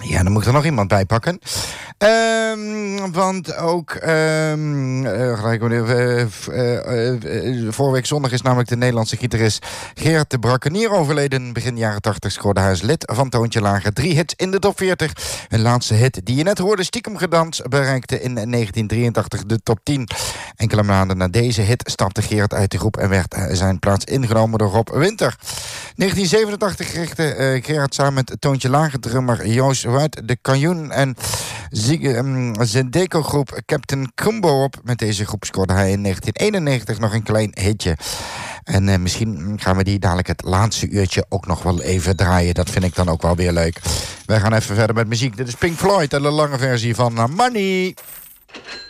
Ja, dan moet ik er nog iemand bij pakken. Want ook vorige week zondag is namelijk de Nederlandse gitarist Gerard de Brakkenier overleden. Begin jaren 80 scoorde hij als lid van Toontje Lager 3 hits in de top 40. Een laatste hit die je net hoorde, Stiekem Gedans, bereikte in 1983 de top 10. Enkele maanden na deze hit stapte Gerard uit de groep en werd zijn plaats ingenomen door Rob Winter. 1987 richtte Gerard samen met Toontje Lager drummer Joost Wuit de Kajoen en zijn deco-groep Captain Crumbo op. Met deze groep scoorde hij in 1991 nog een klein hitje. En misschien gaan we die dadelijk het laatste uurtje ook nog wel even draaien. Dat vind ik dan ook wel weer leuk. Wij gaan even verder met muziek. Dit is Pink Floyd en de lange versie van Money.